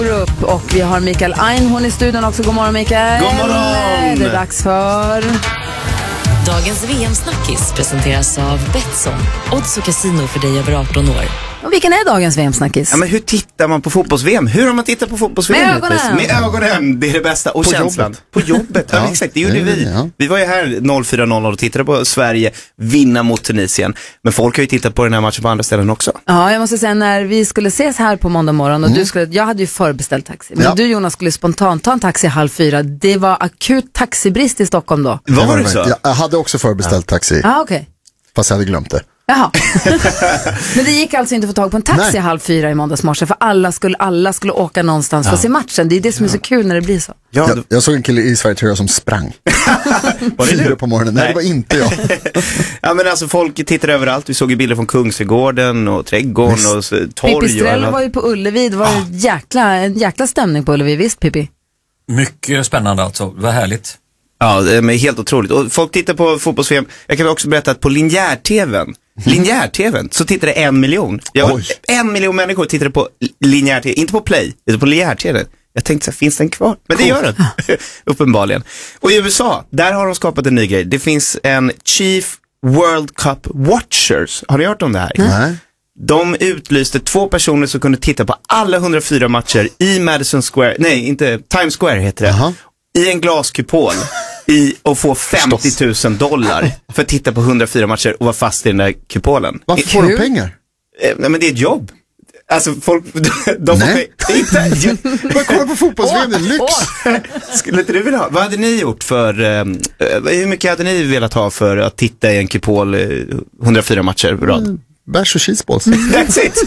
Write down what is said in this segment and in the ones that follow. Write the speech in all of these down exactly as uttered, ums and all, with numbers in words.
Upp och vi har Mikael Einhorn i studion också. God morgon Mikael. God morgon. Det är dags för dagens V M-snackis presenteras av Betsson. Odds och casino för dig över arton år. Och vilken är dagens V M-snackis? Ja, men hur tittar man på fotbolls-V M? Hur har man tittat på fotbolls-V M? Med ögonen. Med ögonen, det är det bästa. Och på känslan. Jobbet. På jobbet. Ja, ja, exakt, det gjorde vi. Ja. Vi var ju här noll fyra noll noll och tittade på Sverige vinna mot Tunisien. Men folk har ju tittat på den här matchen på andra ställen också. Ja, jag måste säga, när vi skulle ses här på måndag morgon och mm. du skulle, jag hade ju förbeställt taxi. Men ja. du, Jonas, skulle spontant ta en taxi halv fyra. Det var akut taxibrist i Stockholm då. Vad var det så? Jag, jag hade också förbeställt taxi. Ja, ah, okej. Okay. Fast jag hade glömt det. Jaha. Men det gick alltså inte att få tag på en taxi Nej. halv fyra i måndags morse, för alla skulle, alla skulle åka någonstans ja. för att se matchen. Det är det som är så kul när det blir så. Ja, jag, jag såg en kille i Sverige som sprang. Var det fyra på morgonen? Nej, Nej, det var inte jag. Ja, men alltså folk tittar överallt. Vi såg ju bilder från Kungsträdgården och trädgården visst. Och torg. Pippi Strell var ju på Ullevi. Det var ah. en, jäkla, en jäkla stämning på Ullevi, visst Pippi? Mycket spännande alltså, det var härligt. Ja, det är helt otroligt. Och folk tittar på fotbolls-V M. Jag kan också berätta att på linjär-tvn, linjär-tvn, så tittar det en miljon. Jag, en miljon människor tittade på linjär-tv, inte på play, utan på linjär-tv. Jag tänkte så här, finns den kvar? Men det gör den, uppenbarligen. Och i U S A, där har de skapat en ny grej. Det finns en Chief World Cup Watchers. Har ni hört om det här? Nej. De utlyste två personer som kunde titta på alla hundrafyra matcher i Madison Square, nej, inte Times Square heter det. Uh-huh. I en glaskupol i, och få femtio tusen dollar för att titta på hundrafyra matcher och vara fast i den där kupolen. Varför får de pengar? Nej, men det är ett jobb. Alltså folk, de Nej. får inte. Man kollar på fotbolls-V M, det är lyx. Skulle inte du vilja ha? Vad hade ni gjort för, um, hur mycket hade ni velat ha för att titta i en kupol uh, hundrafyra matcher på rad? Mm. Bärs och cheeseballs. That's it.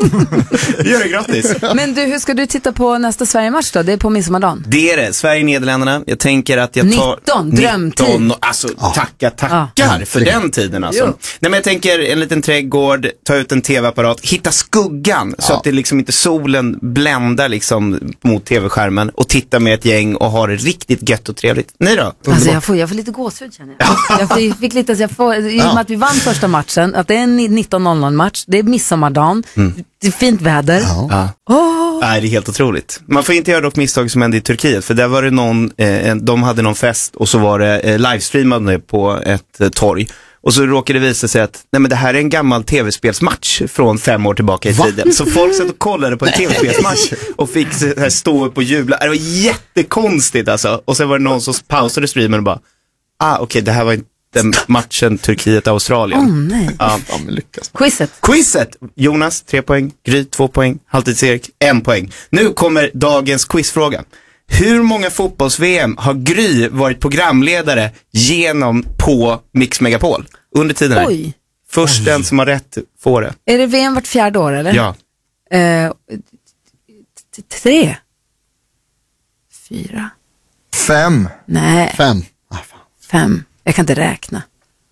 Gör det gratis. Men du, hur ska du titta på nästa Sverige-match då? Det är på midsommardagen. Det är det. Sverige-Nederländerna. Jag tänker att jag tar nitton, drömtid. nitton, alltså ah. tacka, tackar ah. för den tiden alltså. Jo. Nej, men jag tänker en liten trädgård, ta ut en tv-apparat, hitta skuggan ah. så att det liksom inte solen bländar liksom mot tv-skärmen och titta med ett gäng och ha det riktigt gött och trevligt. Ni då? Alltså jag får, jag får lite gåshud känner jag. Jag fick, fick lite, så jag får, i och med att vi vann första matchen, att det är en nitton noll noll match, det är midsommardagen, mm. det är fint väder. Ja. Oh. Nej, det är helt otroligt. Man får inte göra dock misstag som hände i Turkiet, för där var det någon, eh, de hade någon fest och så var det eh, livestreamade på ett eh, torg. Och så råkade det visa sig att nej, men det här är en gammal tv-spelsmatch från fem år tillbaka i Va? tiden. Så folk satt och kollade på en tv-spelsmatch och fick så här, stå upp och jubla. Det var jättekonstigt alltså. Och sen var det någon som pausade streamen och bara ah okej, okay, det här var inte den matchen Turkiet-Australien. Åh oh, nej. Ja. Ja, men lyckas. Quizet. Quizet. Jonas, tre poäng. Gry, två poäng. Halvtids-Erik, en poäng. Nu kommer dagens quizfråga. Hur många fotbolls-V M har Gry varit programledare genom på Mix Megapol under tiden här? Oj. Först Oj. den som har rätt får det. Är det V M vart fjärde år eller? Ja. Eh, tre. Fyra. Fem. Nej. Fem. Ah, fan. Fem. Jag kan inte räkna.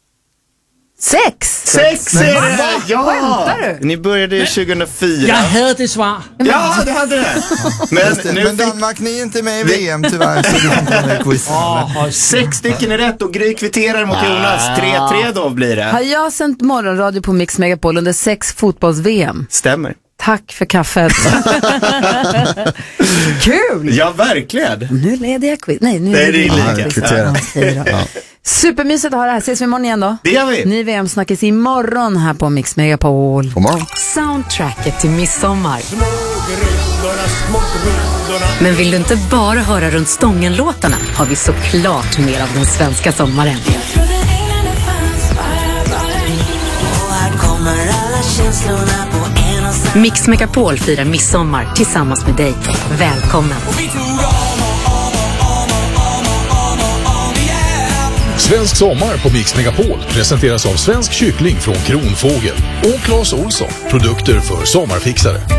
Sex! Sex är det! Ja! Skämtar du? Ni började ju tjugohundrafyra. Jag hade det svar. Ja, du hade det! Men, nu Men Danmark, ni är inte med i V M tyvärr, så du kan ta med quiz. Oh, Sex stycken är rätt och Gry kvitterar mot Jonas. tre tre då blir det. Har jag sänt morgonradio på Mix Megapol under sex fotbolls-V M? Stämmer. Tack för kaffet. Kul! Ja, verkligen. Nu leder jag quiz. Nej, nu Nej, är det lika. Ja, ja. Supermysigt att ha det här. Ses vi imorgon igen då? Det gör vi. Ny V M-snackis imorgon här på Mix Megapol. God morgon. Soundtracket till midsommar. Men vill du inte bara höra runt stången-låtarna har vi såklart mer av den svenska sommaren. Mix Megapol firar midsommar tillsammans med dig. Välkommen! Svensk sommar på Mix Megapol presenteras av Svensk kyckling från Kronfågel och Claes Olsson, produkter för sommarfixare.